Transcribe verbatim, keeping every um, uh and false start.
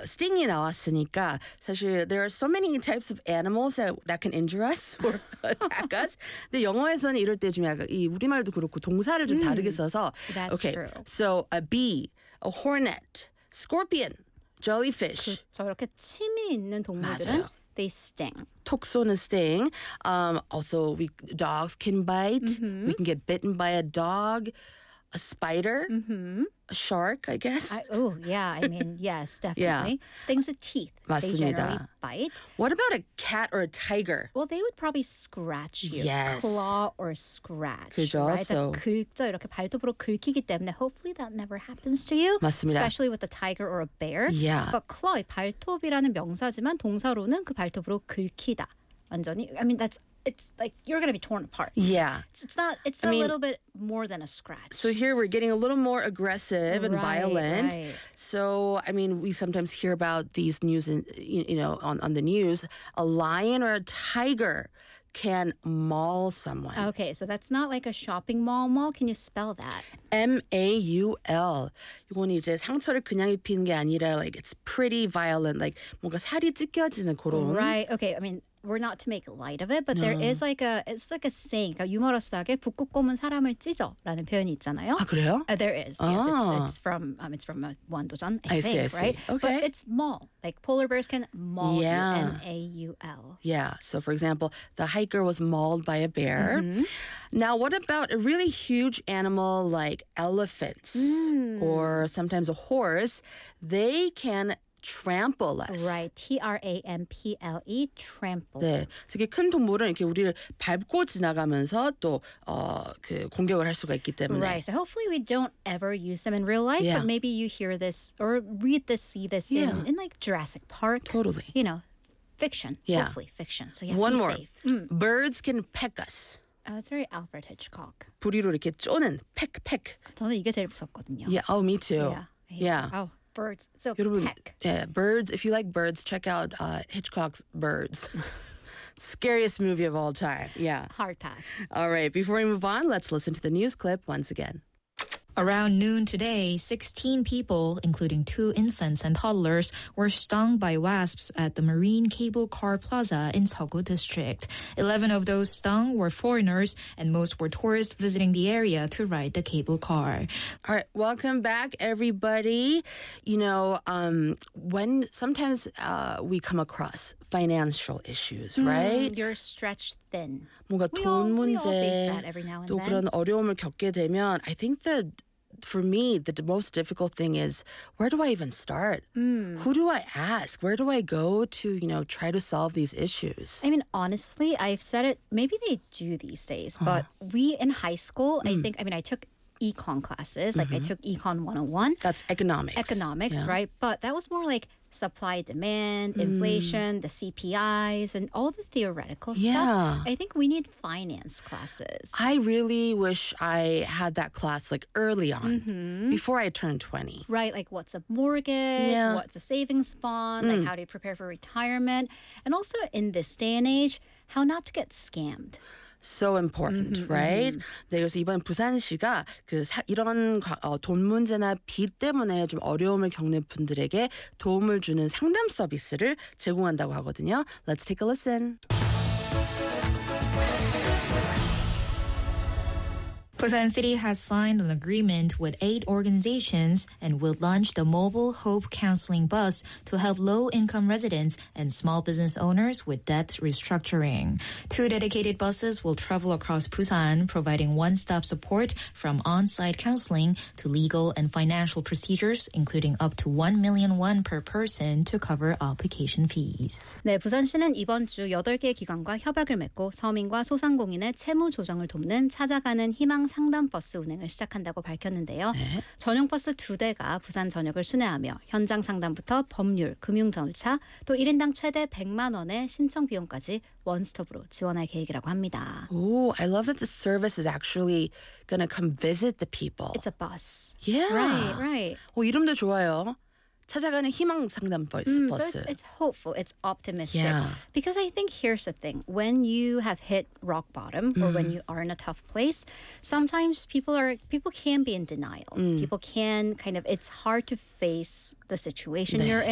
sting이 나왔으니까 사실 there are so many types of animals that, that can injure us or attack us. 근데 영어에서는 이럴 때 좀 약간 이 우리말도 그렇고 동사를 좀 Mm, 다르게 써서 that's okay. true. So a bee, a hornet, scorpion, jellyfish. 저 이렇게 침이 있는 동물들은 맞아요. they sting. 톡 쏘는 sting. Um, also, we dogs can bite. Mm-hmm. We can get bitten by a dog, a spider, Mm-hmm. a shark, I guess. I, oh, yeah. I mean, yes, definitely. Yeah. Things with teeth. They 맞습니다. generally bite. What about a cat or a tiger? Well, they would probably scratch you. Yes. Claw or scratch. 그죠? Right? So- 긁죠. 이렇게 발톱으로 긁히기 때문에 hopefully that never happens to you. 맞습니다. Especially with a tiger or a bear. Yeah. But claw, 발톱이라는 명사지만 동사로는 그 발톱으로 긁히다. 완전히. I mean, that's it's like you're going to be torn apart. Yeah. It's, it's not. It's I a mean- little bit more than a scratch. So here we're getting a little more aggressive and Right, violent. right. So, I mean, we sometimes hear about these news, in, you you know, on, on the news. A lion or a tiger can maul someone. Okay, so that's not like a shopping mall mall. Can you spell that? M A U L. 이건 이제 상처를 그냥 입히는 게 아니라 like it's pretty violent. Like 뭔가 살이 찢겨지는 그런. Right. Okay. I mean, we're not to make light of it, but there is like a it's like a saying. 그러니까 유머러스하게 북극 곰은 사람을 찢어라는 표현이 있잖아요. 아 그래요? Uh, there is. Yes, Ah. it's, it's from um, it's from uh, 무한도전. I I think, see, I see. right? Okay. But it's maul. Like polar bears can maul Yeah. you. M A U L. Yeah. So, for example, the hiker was mauled by a bear. Now, what about a really huge animal like elephants or sometimes a horse? They can trample us. Right. T R A M P L E. Trample. 네, 그래서 이게 큰 동물은 이렇게 우리를 밟고 지나가면서 또 어, 그 공격을 할 수가 있기 때문에. Right. So hopefully we don't ever use them in real life, Yeah. but maybe you hear this or read this, see this Yeah. in, in like Jurassic Park. Totally. You know, fiction. Yeah. Hopefully fiction. So yeah, One be more. safe. Mm. Birds can peck us. Oh, that's very Alfred Hitchcock. 부리로 이렇게 쪼는 peck peck. 저는 이게 제일 무섭거든요. Yeah. Oh, me too. Yeah. I hate Yeah. it. Oh, birds. So 여러분, peck. yeah, birds. If you like birds, check out uh, Hitchcock's Birds. Scariest movie of all time. Yeah. Hard pass. All right. Before we move on, let's listen to the news clip once again. Around noon today, sixteen people, including two infants and toddlers, were stung by wasps at the Marine Cable Car Plaza in Seogu District. Eleven of those stung were foreigners, and most were tourists visiting the area to ride the cable car. All right, welcome back, everybody. You know, um, when sometimes uh, we come across financial issues, right? Mm, you're stretched thin. 뭔가 We 돈 all- we all 문제, face that every now and 또 then. 그런 어려움을 겪게 되면, I think that for me, the d- most difficult thing is where do I even start? Mm. Who do I ask? Where do I go to, you know, try to solve these issues? I mean, honestly, I've said it. Maybe they do these days, but we in high school, Mm. I think, I mean, I took econ classes. Like I took econ one oh one. That's economics. Economics, Yeah. right? But that was more like supply demand, inflation, the C P Is, and all the theoretical Yeah. stuff. I think we need finance classes. I really wish I had that class like early on, Mm-hmm. before I turned twenty. Right, like what's a mortgage, Yeah. what's a savings bond, like how do you prepare for retirement, and also in this day and age, how not to get scammed. So important, right? 네, 그래서 이번 부산시가 그 사, 이런 과- 어, 돈 문제나 빚 때문에 좀 어려움을 겪는 분들에게 도움을 주는 상담 서비스를 제공한다고 하거든요. Let's take a listen. Busan City has signed an agreement with eight organizations and will launch the Mobile Hope Counseling Bus to help low-income residents and small business owners with debt restructuring. Two dedicated buses will travel across Busan, providing one-stop support from on-site counseling to legal and financial procedures, including up to one million won per person to cover application fees. 네, 부산시는 이번 주 여덟 개 기관과 협약을 맺고 서민과 소상공인의 채무 조정을 돕는 찾아가는 희망 상담 버스 운행을 시작한다고 밝혔는데요. 네. 전용 버스 두 대가 부산 전역을 순회하며 현장 상담부터 법률, 금융 절차, 또 일 인당 최대 백만 원의 신청 비용까지 원스톱으로 지원할 계획이라고 합니다. Oh, I love that the service is actually going to come visit the people. It's a bus. Yeah. Right, right. 오, 이름도 좋아요. 찾아가는 희망 상담 버스. Mm, so 버스. it's, it's hopeful, it's optimistic. Yeah. Because I think here's the thing. When you have hit rock bottom or when you are in a tough place, sometimes people are people can be in denial. People can kind of it's hard to face the situation 네. you're in.